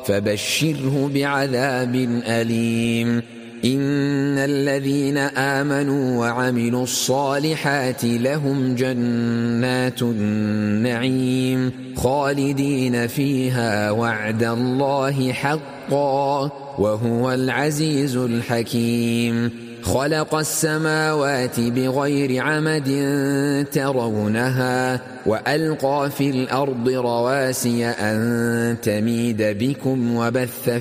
فبشره بعذاب أليم. إن الذين آمنوا وعملوا الصالحات لهم جنات النعيم خالدين فيها وعد الله حقا وهو العزيز الحكيم. خلق السماوات بغير عمد ترونها وألقى في الأرض رواسي أن تميد بكم وبث